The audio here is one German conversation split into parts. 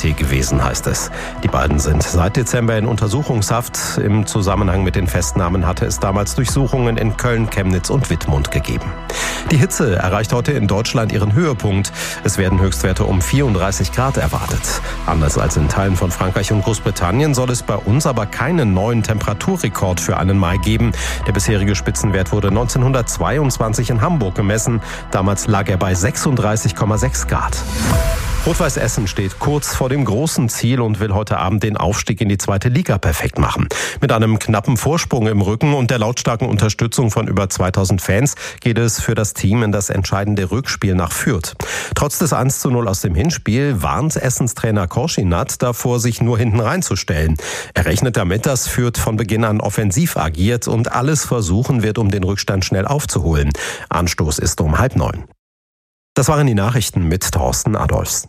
BT gewesen, heißt es. Die beiden sind seit Dezember in Untersuchungshaft. Im Zusammenhang mit den Festnahmen hatte es damals Durchsuchungen in Köln, Chemnitz und Wittmund gegeben. Die Hitze erreicht heute in Deutschland ihren Höhepunkt. Es werden Höchstwerte um 34 Grad erwartet. Anders als in Teilen von Frankreich und Großbritannien soll es bei uns aber keinen neuen Temperaturrekord für einen Mai geben. Der bisherige Spitzenwert wurde 1922 in Hamburg gemessen. Damals lag er bei 36,6 Grad. Rot-Weiß Essen steht kurz vor dem großen Ziel und will heute Abend den Aufstieg in die 2. Liga perfekt machen. Mit einem knappen Vorsprung im Rücken und der lautstarken Unterstützung von über 2000 Fans geht es für das Team in das entscheidende Rückspiel nach Fürth. Trotz des 1:0 aus dem Hinspiel warnt Essens Trainer Korschinat davor, sich nur hinten reinzustellen. Er rechnet damit, dass Fürth von Beginn an offensiv agiert und alles versuchen wird, um den Rückstand schnell aufzuholen. Anstoß ist um 8:30. Das waren die Nachrichten mit Thorsten Adolfs.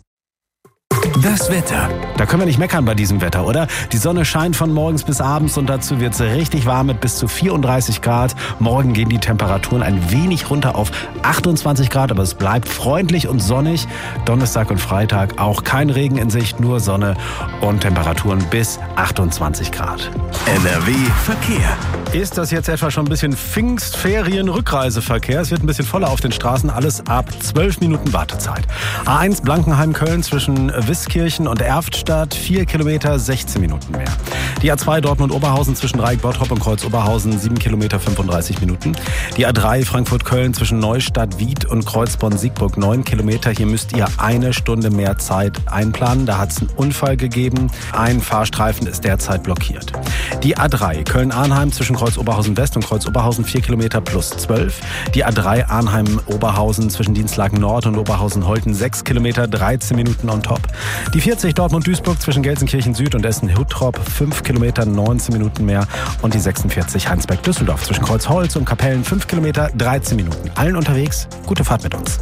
Das Wetter. Da können wir nicht meckern bei diesem Wetter, oder? Die Sonne scheint von morgens bis abends und dazu wird es richtig warm mit bis zu 34 Grad. Morgen gehen die Temperaturen ein wenig runter auf 28 Grad, aber es bleibt freundlich und sonnig. Donnerstag und Freitag auch kein Regen in Sicht, nur Sonne und Temperaturen bis 28 Grad. NRW Verkehr. Ist das jetzt etwa schon ein bisschen Pfingstferien-Rückreiseverkehr? Es wird ein bisschen voller auf den Straßen, alles ab 12 Minuten Wartezeit. A1 Blankenheim-Köln zwischen Wiskirchen und Erftstadt, 4 Kilometer, 16 Minuten mehr. Die A2 Dortmund-Oberhausen zwischen Dreieck-Bottrop und Kreuz-Oberhausen, 7 Kilometer, 35 Minuten. Die A3 Frankfurt-Köln zwischen Neustadt-Wied und Kreuzborn-Siegburg, 9 Kilometer. Hier müsst ihr 1 Stunde mehr Zeit einplanen. Da hat es einen Unfall gegeben. Ein Fahrstreifen ist derzeit blockiert. Die A3 Köln-Arnheim zwischen Kreuz-Oberhausen-West und Kreuz-Oberhausen, 4 Kilometer plus 12. Die A3 Arnheim-Oberhausen zwischen Dienstlaken-Nord und Oberhausen-Holten, 6 Kilometer, 13 Minuten on top. Die 40 Dortmund-Duisburg zwischen Gelsenkirchen-Süd und Essen-Huttrop, 5 Kilometer, 19 Minuten mehr. Und die 46 Heinsberg-Düsseldorf zwischen Kreuzholz und Kapellen, 5 Kilometer, 13 Minuten. Allen unterwegs, gute Fahrt mit uns.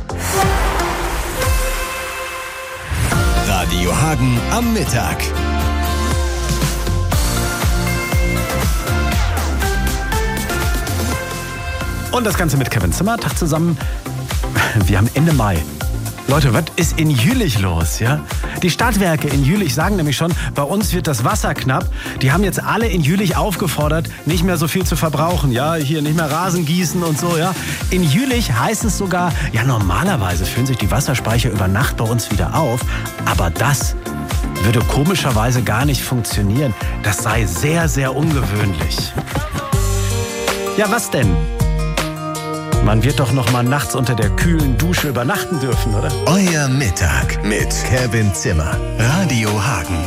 Radio Hagen am Mittag. Und das Ganze mit Kevin Zimmertag zusammen. Wir haben Ende Mai. Leute, was ist in Jülich los, ja? Die Stadtwerke in Jülich sagen nämlich schon, bei uns wird das Wasser knapp. Die haben jetzt alle in Jülich aufgefordert, nicht mehr so viel zu verbrauchen, ja? Hier nicht mehr Rasen gießen und so, ja? In Jülich heißt es sogar, ja, normalerweise füllen sich die Wasserspeicher über Nacht bei uns wieder auf. Aber das würde komischerweise gar nicht funktionieren. Das sei sehr, sehr ungewöhnlich. Ja, was denn? Man wird doch noch mal nachts unter der kühlen Dusche übernachten dürfen, oder? Euer Mittag mit Kevin Zimmer. Radio Hagen.